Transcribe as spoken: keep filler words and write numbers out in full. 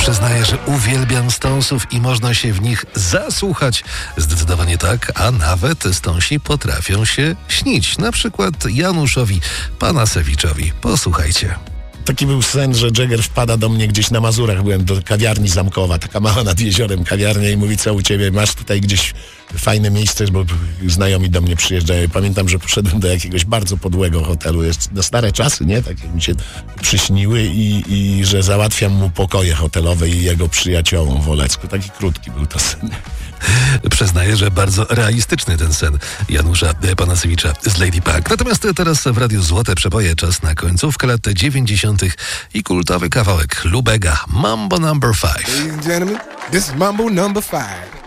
Przyznaję, że uwielbiam Stonesów i można się w nich zasłuchać. Zdecydowanie tak, a nawet Stonesi potrafią się śnić. Na przykład Januszowi Panasewiczowi. Posłuchajcie. Taki był sen, że Jagger wpada do mnie gdzieś na Mazurach. Byłem do kawiarni Zamkowa, taka mała nad jeziorem kawiarnia i mówi, co u ciebie, masz tutaj gdzieś fajne miejsce, bo znajomi do mnie przyjeżdżają. Pamiętam, że poszedłem do jakiegoś bardzo podłego hotelu, jeszcze na stare czasy, nie? Tak jak mi się przyśniły i, i że załatwiam mu pokoje hotelowe i jego przyjaciołom w Olecku. Taki krótki był to sen. Przyznaję, że bardzo realistyczny ten sen Janusza Panasewicza z Lady Punk. Natomiast teraz w Radiu Złote Przeboje czas na końcówkę lat dziewięćdziesiątych i kultowy kawałek Lubega, Mambo number five. Ladies and gentlemen, this is Mambo number five.